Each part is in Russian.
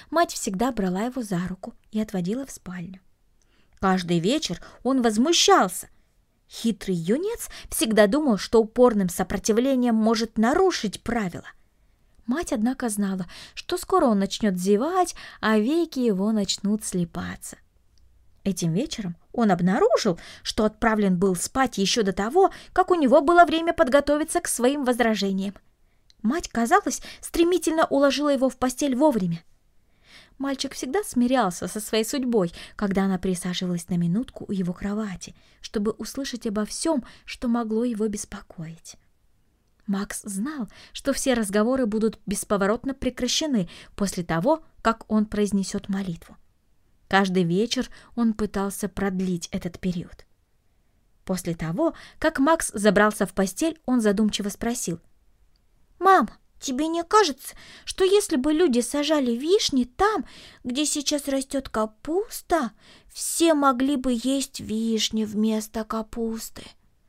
мать всегда брала его за руку и отводила в спальню. Каждый вечер он возмущался. Хитрый юнец всегда думал, что упорным сопротивлением может нарушить правила. Мать, однако, знала, что скоро он начнет зевать, а веки его начнут слипаться. Этим вечером он обнаружил, что отправлен был спать еще до того, как у него было время подготовиться к своим возражениям. Мать, казалось, стремительно уложила его в постель вовремя. Мальчик всегда смирялся со своей судьбой, когда она присаживалась на минутку у его кровати, чтобы услышать обо всем, что могло его беспокоить. Макс знал, что все разговоры будут бесповоротно прекращены после того, как он произнесет молитву. Каждый вечер он пытался продлить этот период. После того, как Макс забрался в постель, он задумчиво спросил: «Мам, тебе не кажется, что если бы люди сажали вишни там, где сейчас растет капуста, все могли бы есть вишни вместо капусты?»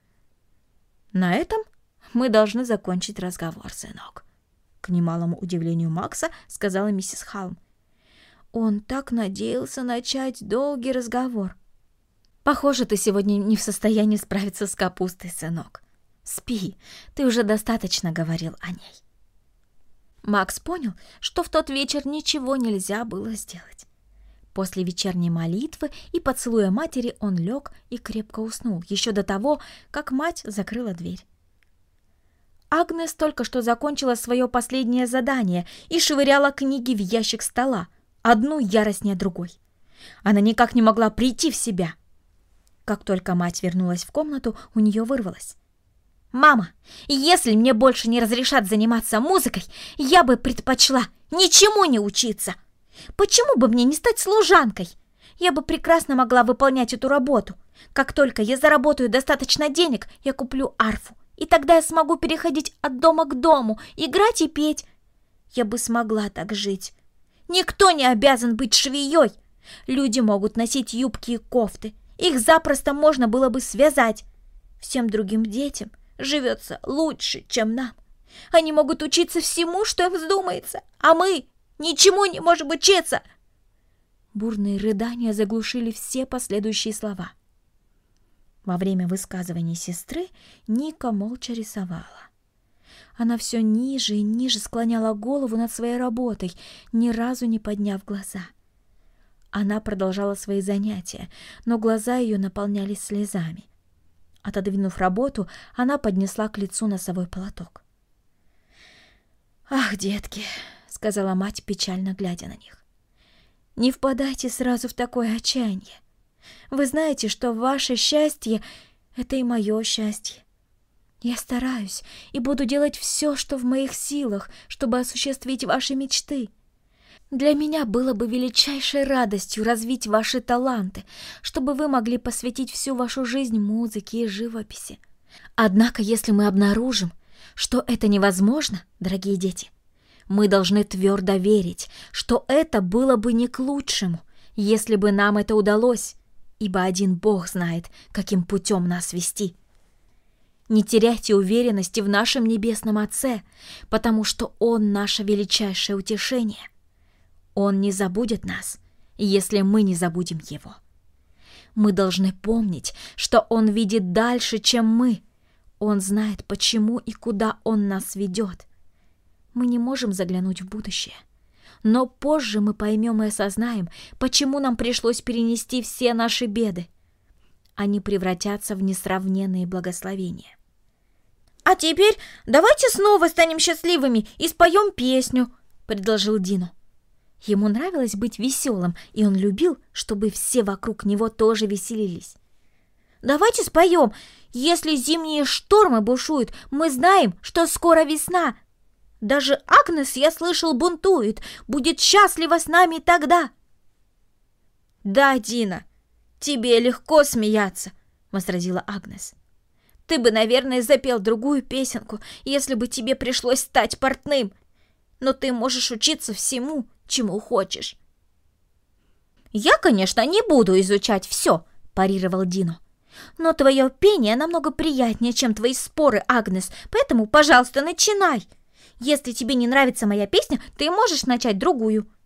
«На этом мы должны закончить разговор, сынок», — к немалому удивлению Макса сказала миссис Халм. Он так надеялся начать долгий разговор. «Похоже, ты сегодня не в состоянии справиться с капустой, сынок. Спи, ты уже достаточно говорил о ней». Макс понял, что в тот вечер ничего нельзя было сделать. После вечерней молитвы и поцелуя матери он лег и крепко уснул, еще до того, как мать закрыла дверь. Агнес только что закончила свое последнее задание и швыряла книги в ящик стола, одну яростнее другой. Она никак не могла прийти в себя. Как только мать вернулась в комнату, у нее вырвалось: «Мама, если мне больше не разрешат заниматься музыкой, я бы предпочла ничему не учиться. Почему бы мне не стать служанкой? Я бы прекрасно могла выполнять эту работу. Как только я заработаю достаточно денег, я куплю арфу, и тогда я смогу переходить от дома к дому, играть и петь. Я бы смогла так жить. Никто не обязан быть швеей. Люди могут носить юбки и кофты. Их запросто можно было бы связать. Всем другим детям живется лучше, чем нам. Они могут учиться всему, что им вздумается, а мы ничему не можем учиться». Бурные рыдания заглушили все последующие слова. Во время высказываний сестры Ника молча рисовала. Она все ниже и ниже склоняла голову над своей работой, ни разу не подняв глаза. Она продолжала свои занятия, но глаза ее наполнялись слезами. Отодвинув работу, она поднесла к лицу носовой платок. «Ах, детки!» — сказала мать, печально глядя на них. «Не впадайте сразу в такое отчаяние. Вы знаете, что ваше счастье — это и мое счастье. Я стараюсь и буду делать все, что в моих силах, чтобы осуществить ваши мечты. Для меня было бы величайшей радостью развить ваши таланты, чтобы вы могли посвятить всю вашу жизнь музыке и живописи. Однако, если мы обнаружим, что это невозможно, дорогие дети, мы должны твердо верить, что это было бы не к лучшему, если бы нам это удалось, ибо один Бог знает, каким путем нас вести. Не теряйте уверенности в нашем Небесном Отце, потому что Он наше величайшее утешение. Он не забудет нас, если мы не забудем Его. Мы должны помнить, что Он видит дальше, чем мы. Он знает, почему и куда Он нас ведет. Мы не можем заглянуть в будущее, но позже мы поймем и осознаем, почему нам пришлось перенести все наши беды. Они превратятся в несравненные благословения. «А теперь давайте снова станем счастливыми и споем песню», — предложил Дино. Ему нравилось быть веселым, и он любил, чтобы все вокруг него тоже веселились. «Давайте споем. Если зимние штормы бушуют, мы знаем, что скоро весна. Даже Агнес, я слышал, бунтует, будет счастлива с нами тогда». «Да, Дина, тебе легко смеяться», — возразила Агнес. «Ты бы, наверное, запел другую песенку, если бы тебе пришлось стать портным. Но ты можешь учиться всему, чему хочешь». «Я, конечно, не буду изучать все», — парировал Дино. «Но твое пение намного приятнее, чем твои споры, Агнес, поэтому, пожалуйста, начинай. Если тебе не нравится моя песня, ты можешь начать другую».